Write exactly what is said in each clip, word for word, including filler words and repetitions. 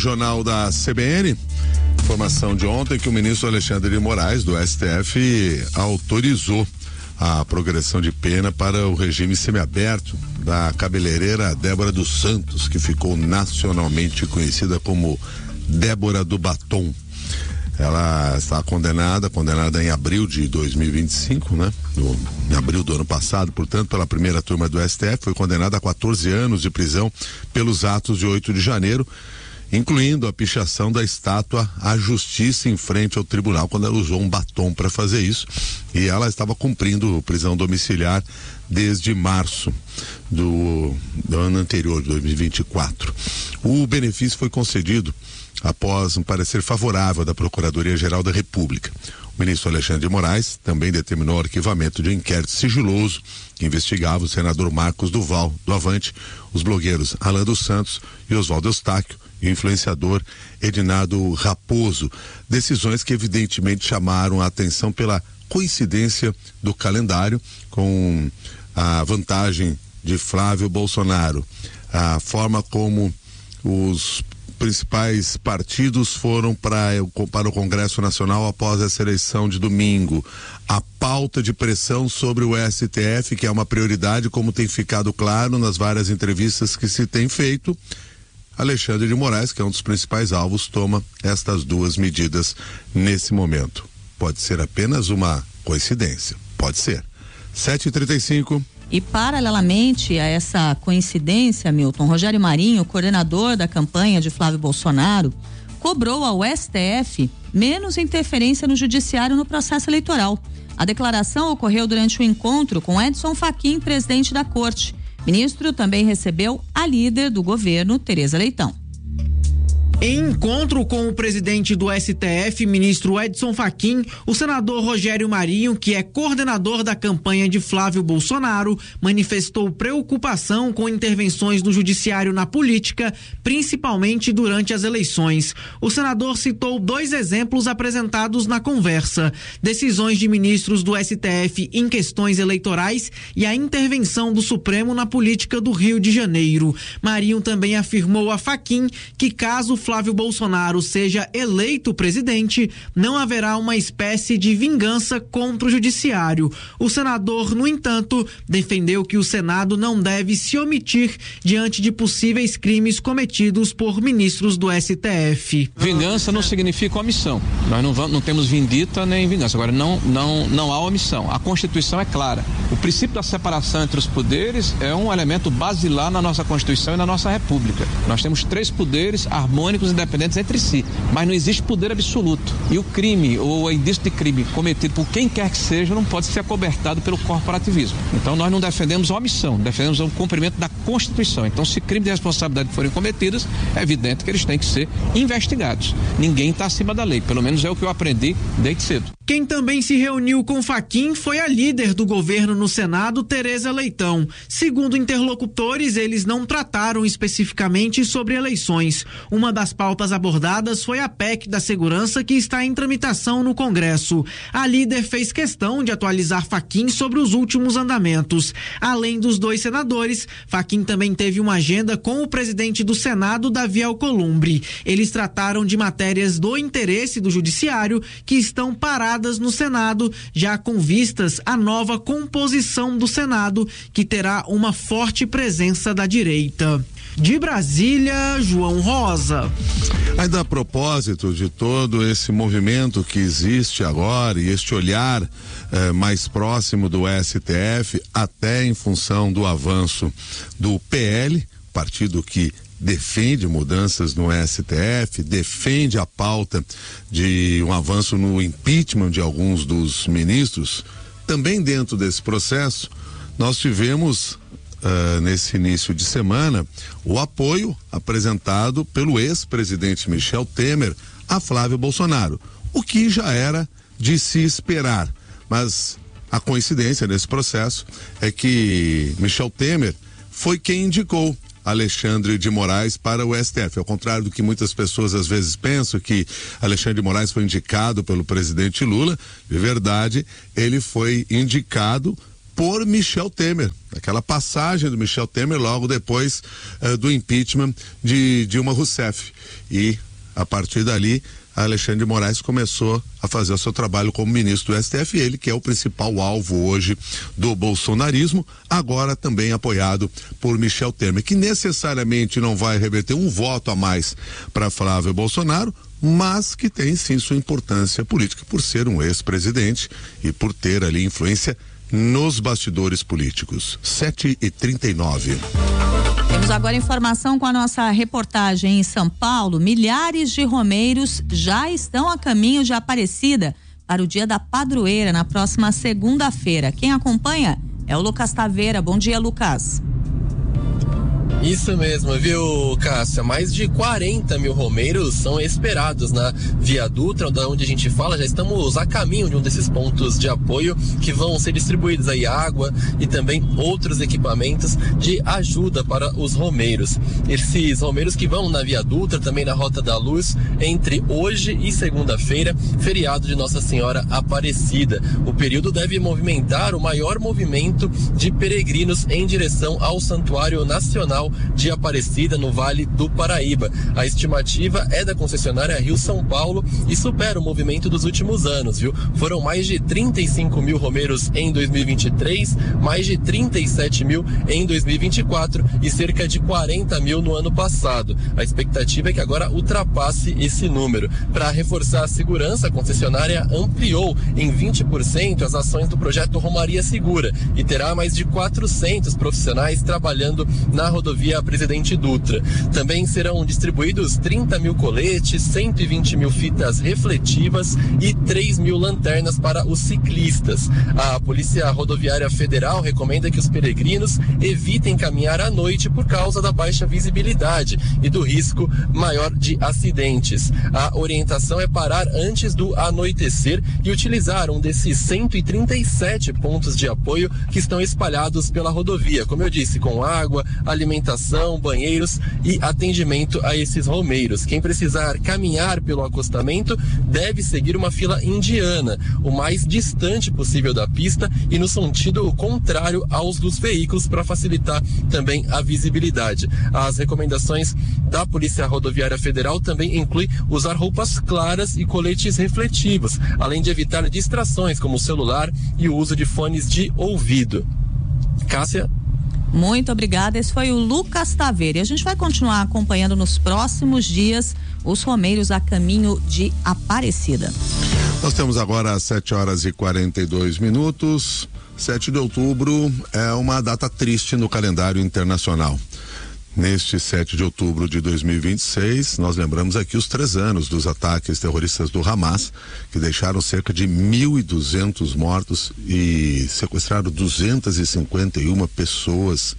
Jornal da C B N, informação de ontem que o ministro Alexandre de Moraes, do S T F, autorizou a progressão de pena para o regime semiaberto da cabeleireira Débora dos Santos, que ficou nacionalmente conhecida como Débora do Batom. Ela está condenada, condenada em abril de dois mil e vinte e cinco, né? No, em abril do ano passado, portanto, pela primeira turma do S T F, foi condenada a quatorze anos de prisão pelos atos de oito de janeiro, incluindo a pichação da estátua à justiça em frente ao tribunal, quando ela usou um batom para fazer isso, e ela estava cumprindo prisão domiciliar desde março do, do ano anterior, de dois mil e vinte e quatro. O benefício foi concedido após um parecer favorável da Procuradoria-Geral da República. O ministro Alexandre de Moraes também determinou o arquivamento de um inquérito sigiloso que investigava o senador Marcos Duval, do Avante, os blogueiros Alan dos Santos e Oswaldo Eustáquio e o influenciador Edinardo Raposo. Decisões que evidentemente chamaram a atenção pela coincidência do calendário com a vantagem de Flávio Bolsonaro, a forma como os principais partidos foram pra, para o Congresso Nacional após essa eleição de domingo, a pauta de pressão sobre o S T F, que é uma prioridade, como tem ficado claro nas várias entrevistas que se tem feito. Alexandre de Moraes, que é um dos principais alvos, toma estas duas medidas nesse momento. Pode ser apenas uma coincidência, pode ser. sete e trinta e cinco. E paralelamente a essa coincidência, Milton, Rogério Marinho, coordenador da campanha de Flávio Bolsonaro, cobrou ao S T F menos interferência no judiciário no processo eleitoral. A declaração ocorreu durante um encontro com Edson Fachin, presidente da corte. O ministro também recebeu a líder do governo, Tereza Leitão. Em encontro com o presidente do S T F, ministro Edson Fachin, o senador Rogério Marinho, que é coordenador da campanha de Flávio Bolsonaro, manifestou preocupação com intervenções do judiciário na política, principalmente durante as eleições. O senador citou dois exemplos apresentados na conversa: decisões de ministros do S T F em questões eleitorais e a intervenção do Supremo na política do Rio de Janeiro. Marinho também afirmou a Fachin que, caso Flávio Bolsonaro seja eleito presidente, não haverá uma espécie de vingança contra o judiciário. O senador, no entanto, defendeu que o Senado não deve se omitir diante de possíveis crimes cometidos por ministros do S T F. Vingança não significa omissão. Nós não, vamos, não temos vindita nem vingança. Agora, não, não, não há omissão. A Constituição é clara. O princípio da separação entre os poderes é um elemento basilar na nossa Constituição e na nossa República. Nós temos três poderes harmônicos, independentes entre si, mas não existe poder absoluto. E o crime ou o indício de crime cometido por quem quer que seja não pode ser acobertado pelo corporativismo. Então nós não defendemos a omissão, defendemos o cumprimento da Constituição. Então, se crimes de responsabilidade forem cometidos, é evidente que eles têm que ser investigados. Ninguém está acima da lei, pelo menos é o que eu aprendi desde cedo. Quem também se reuniu com Fachin foi a líder do governo no Senado, Tereza Leitão. Segundo interlocutores, eles não trataram especificamente sobre eleições. Uma das pautas abordadas foi a P E C da segurança, que está em tramitação no Congresso. A líder fez questão de atualizar Fachin sobre os últimos andamentos. Além dos dois senadores, Fachin também teve uma agenda com o presidente do Senado, Davi Alcolumbre. Eles trataram de matérias do interesse do judiciário que estão paradas no Senado, já com vistas à nova composição do Senado, que terá uma forte presença da direita. De Brasília, João Rosa. Ainda a propósito de todo esse movimento que existe agora e este olhar eh, mais próximo do S T F, até em função do avanço do P L, partido que defende mudanças no S T F, defende a pauta de um avanço no impeachment de alguns dos ministros. Também dentro desse processo, nós tivemos Uh, nesse início de semana, o apoio apresentado pelo ex-presidente Michel Temer a Flávio Bolsonaro, o que já era de se esperar. Mas a coincidência nesse processo é que Michel Temer foi quem indicou Alexandre de Moraes para o S T F, ao contrário do que muitas pessoas às vezes pensam, que Alexandre de Moraes foi indicado pelo presidente Lula. De verdade, ele foi indicado por Michel Temer, aquela passagem do Michel Temer logo depois uh, do impeachment de Dilma Rousseff. E a partir dali, Alexandre de Moraes começou a fazer o seu trabalho como ministro do S T F, ele que é o principal alvo hoje do bolsonarismo, agora também apoiado por Michel Temer, que necessariamente não vai reverter um voto a mais para Flávio Bolsonaro, mas que tem sim sua importância política por ser um ex-presidente e por ter ali influência nos bastidores políticos. sete e trinta e nove. Temos agora informação com a nossa reportagem em São Paulo. Milhares de romeiros já estão a caminho de Aparecida para o dia da padroeira na próxima segunda-feira. Quem acompanha é o Lucas Taveira. Bom dia, Lucas. Isso mesmo, viu, Cássia? Mais de quarenta mil romeiros são esperados na Via Dutra, da onde a gente fala. Já estamos a caminho de um desses pontos de apoio que vão ser distribuídos aí água e também outros equipamentos de ajuda para os romeiros. Esses romeiros que vão na Via Dutra, também na Rota da Luz, entre hoje e segunda-feira, feriado de Nossa Senhora Aparecida. O período deve movimentar o maior movimento de peregrinos em direção ao Santuário Nacional de Aparecida, no Vale do Paraíba. A estimativa é da concessionária Rio São Paulo e supera o movimento dos últimos anos, viu? Foram mais de trinta e cinco mil romeiros em dois mil e vinte e três, mais de trinta e sete mil em dois mil e vinte e quatro e cerca de quarenta mil no ano passado. A expectativa é que agora ultrapasse esse número. Para reforçar a segurança, a concessionária ampliou em vinte por cento as ações do projeto Romaria Segura e terá mais de quatrocentos profissionais trabalhando na rodovia Presidente Dutra. Também serão distribuídos trinta mil coletes, cento e vinte mil fitas refletivas e três mil lanternas para os ciclistas. A Polícia Rodoviária Federal recomenda que os peregrinos evitem caminhar à noite por causa da baixa visibilidade e do risco maior de acidentes. A orientação é parar antes do anoitecer e utilizar um desses cento e trinta e sete pontos de apoio que estão espalhados pela rodovia, como eu disse, com água, alimentação, banheiros e atendimento a esses romeiros. Quem precisar caminhar pelo acostamento deve seguir uma fila indiana, o mais distante possível da pista e no sentido contrário aos dos veículos, para facilitar também a visibilidade. As recomendações da Polícia Rodoviária Federal também incluem usar roupas claras e coletes refletivos, além de evitar distrações como o celular e o uso de fones de ouvido. Cássia? Muito obrigada, esse foi o Lucas Taveira e a gente vai continuar acompanhando nos próximos dias os romeiros a caminho de Aparecida. Nós temos agora às sete horas e quarenta e dois minutos. sete de outubro é uma data triste no calendário internacional. Neste sete de outubro de dois mil e vinte e seis, nós lembramos aqui os três anos dos ataques terroristas do Hamas, que deixaram cerca de mil e duzentos mortos e sequestraram duzentas e cinquenta e uma pessoas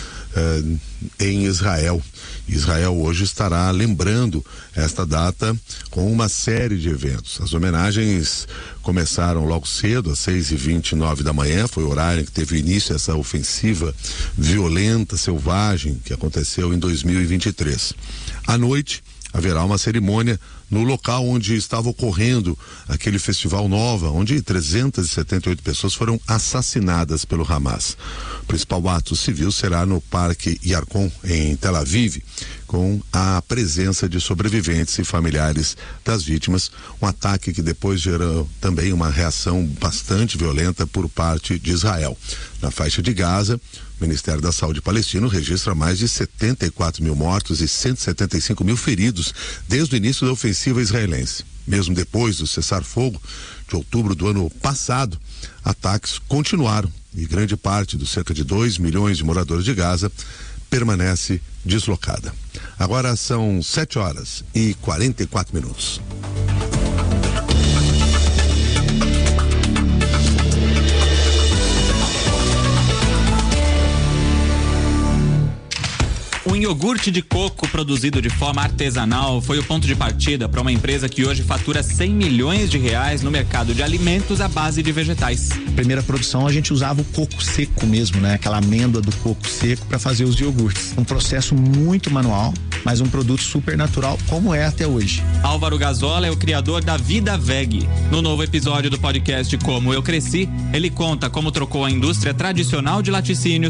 eh, em Israel. Israel hoje estará lembrando esta data com uma série de eventos. As homenagens começaram logo cedo, às seis e vinte e nove da manhã, foi o horário em que teve início essa ofensiva violenta, selvagem, que aconteceu em dois mil e vinte e três. À noite, haverá uma cerimônia no local onde estava ocorrendo aquele festival Nova, onde trezentas e setenta e oito pessoas foram assassinadas pelo Hamas. O principal ato civil será no Parque Yarkon, em Tel Aviv, com a presença de sobreviventes e familiares das vítimas. Um ataque que depois gerou também uma reação bastante violenta por parte de Israel. Na faixa de Gaza, o Ministério da Saúde palestino registra mais de setenta e quatro mil mortos e cento e setenta e cinco mil feridos desde o início da ofensiva israelense. Mesmo depois do cessar-fogo de outubro do ano passado, ataques continuaram e grande parte dos cerca de dois milhões de moradores de Gaza permanece deslocada. Agora são sete horas e quarenta e quatro minutos. O iogurte de coco produzido de forma artesanal foi o ponto de partida para uma empresa que hoje fatura cem milhões de reais no mercado de alimentos à base de vegetais. Primeira produção a gente usava o coco seco mesmo, né? Aquela amêndoa do coco seco para fazer os iogurtes. Um processo muito manual, mas um produto super natural como é até hoje. Álvaro Gazola é o criador da Vida Veg. No novo episódio do podcast Como Eu Cresci, ele conta como trocou a indústria tradicional de laticínios